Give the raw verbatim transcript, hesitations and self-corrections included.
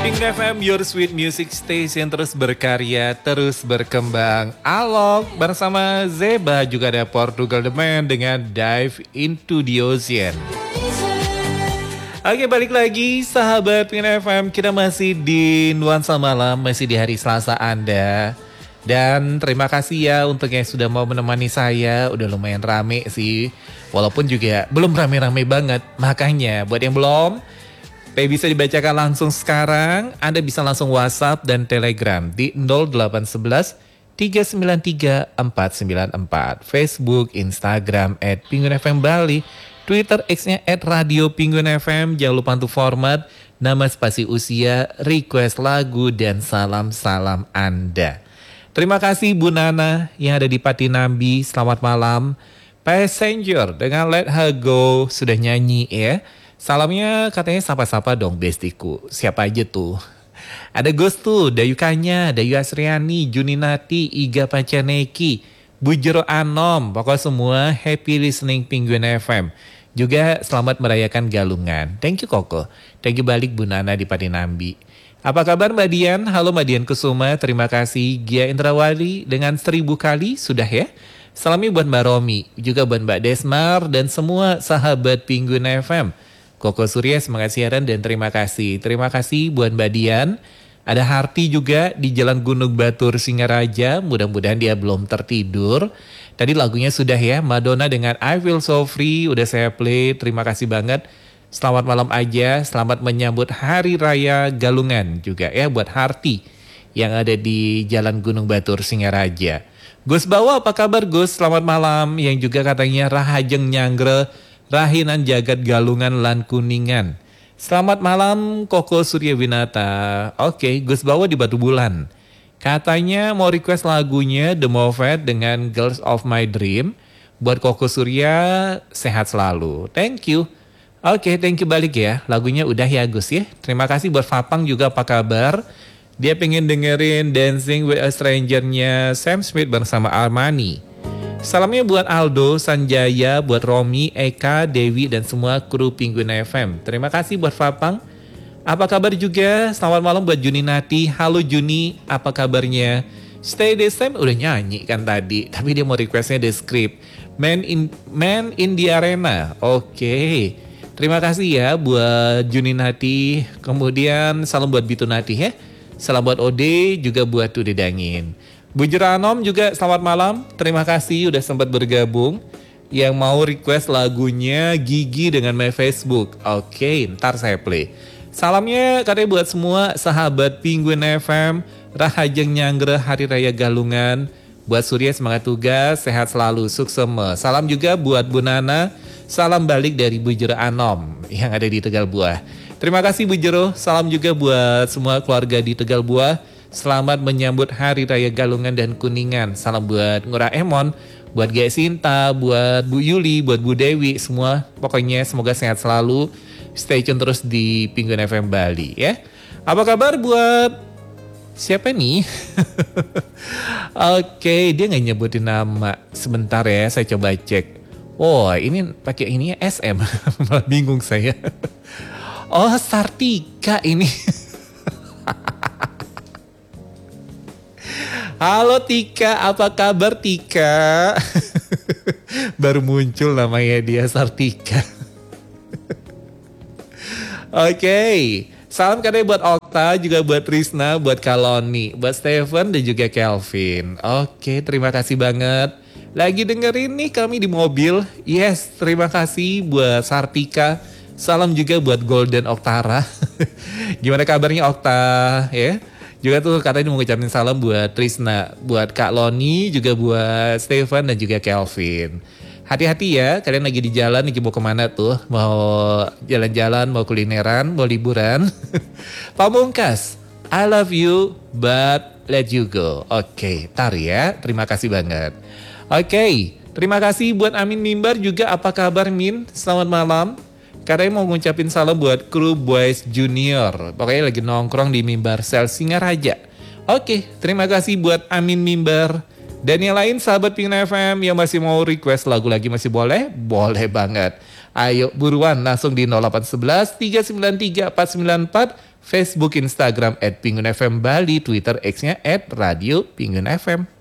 Pink F M, your sweet music station, terus berkarya, terus berkembang. Alok bersama Zeba, juga ada Portugal The Man dengan Dive into the Ocean. Oke, balik lagi sahabat Pink F M, kita masih di nuansa malam, masih di hari Selasa Anda. Dan terima kasih ya untuk yang sudah mau menemani saya, udah lumayan rame sih. Walaupun juga belum rame-rame banget, makanya buat yang belum, P bisa dibacakan langsung sekarang. Anda bisa langsung WhatsApp dan Telegram di nol delapan satu satu tiga sembilan tiga empat sembilan empat. Facebook, Instagram at Pinguin F M Bali. Twitter X-nya at Radio Pinguin F M. Jangan lupa untuk format nama, spasi usia, request lagu, dan salam-salam Anda. Terima kasih Bu Nana yang ada di Patinambi. Selamat malam. Passenger dengan Let Her Go sudah nyanyi ya. Salamnya katanya sapa-sapa dong bestiku. Siapa aja tuh? Ada Gus tuh, Dayukanya, Dayu Asriani, Juninati, Iga Pacaneki, Bujero Anom. Pokoknya semua happy listening Penguin F M. Juga selamat merayakan Galungan. Thank you Koko. Thank you balik Bu Nana di Patinambi. Apa kabar Mbak Dian? Halo Mbak Dian Kusuma, terima kasih. Gia Indrawali dengan seribu kali sudah ya. Salamnya buat Mbak Romi, juga buat Mbak Desmar dan semua sahabat Penguin F M. Koko Surya semangat siaran dan terima kasih. Terima kasih buat Mbak Dian. Ada Harti juga di Jalan Gunung Batur Singaraja. Mudah-mudahan dia belum tertidur. Tadi lagunya sudah ya. Madonna dengan I Feel So Free udah saya play. Terima kasih banget. Selamat malam aja. Selamat menyambut Hari Raya Galungan juga ya buat Harti yang ada di Jalan Gunung Batur Singaraja. Gus Bawa apa kabar Gus? Selamat malam. Yang juga katanya Rahajeng Nyangre, Rahinan Jagat Galungan Lan Kuningan. Selamat malam Koko Surya Winata. Oke, Gus Bawa di Batu Bulan. Katanya mau request lagunya The Movet dengan Girls of My Dream. Buat Koko Surya, sehat selalu. Thank you. Oke, thank you balik ya. Lagunya udah ya Gus ya. Terima kasih buat Fapang juga apa kabar. Dia pengen dengerin Dancing with a Stranger-nya Sam Smith bersama Armani. Salamnya buat Aldo, Sanjaya, buat Romi, Eka, Dewi, dan semua kru Penguin F M. Terima kasih buat Fapang. Apa kabar juga? Selamat malam buat Juni Nati. Halo Juni, apa kabarnya? Stay the same udah nyanyi kan tadi, tapi dia mau requestnya The Script. Man in, Man in the Arena. Oke. Okay. Terima kasih ya buat Juni Nati. Kemudian salam buat Bitu Nati ya. Salam buat Ode, juga buat Tude Dangin. Bu Jeranom juga selamat malam. Terima kasih udah sempat bergabung. Yang mau request lagunya Gigi dengan My Facebook. Oke, ntar saya play. Salamnya katanya buat semua sahabat Penguin F M. Rahajeng Nyangre Hari Raya Galungan. Buat Surya semangat tugas, sehat selalu, sukses. Salam juga buat Bu Nana. Salam balik dari Bu Jero Anom yang ada di Tegal Buah. Terima kasih Bu Jero. Salam juga buat semua keluarga di Tegal Buah. Selamat menyambut Hari Raya Galungan dan Kuningan. Salam buat Ngurah Emon, buat Gek Sinta, buat Bu Yuli, buat Bu Dewi, semua. Pokoknya semoga sehat selalu. Stay tune terus di Penguin F M Bali ya. Apa kabar buat siapa nih? Oke, dia nggak nyebutin nama. Sebentar ya, saya coba cek. Oh, ini pakai ini S M. Malah bingung saya. Oh, Sartika ini. Halo Tika, apa kabar Tika? Baru muncul namanya dia Sartika. Oke, okay. Salam katanya buat Okta, juga buat Trisna, buat Kaloni, buat Steven dan juga Kelvin. Oke, okay, terima kasih banget. Lagi dengerin nih kami di mobil. Yes, terima kasih buat Sartika. Salam juga buat Golden Oktara. Gimana kabarnya Okta ya? Juga tuh katanya mau ngucapin salam buat Trisna, buat Kak Loni, juga buat Stefan dan juga Kelvin. Hati-hati ya, kalian lagi di jalan, lagi mau kemana tuh? Mau jalan-jalan, mau kulineran, mau liburan? Pamungkas, I love you but let you go. Oke, okay, tar ya, terima kasih banget. Oke, okay, terima kasih buat Amin Mimbar juga, apa kabar Min? Selamat malam. Katanya mau ngucapin salam buat kru Boys Junior. Pokoknya lagi nongkrong di Mimbar Sel Singaraja. Oke, terima kasih buat Amin Mimbar. Dan yang lain sahabat Penguin F M yang masih mau request lagu lagi masih boleh? Boleh banget. Ayo buruan langsung di nol delapan satu satu tiga sembilan tiga empat sembilan empat, Facebook, Instagram at Pingun F M Bali, Twitter X-nya at Radio Pingun F M.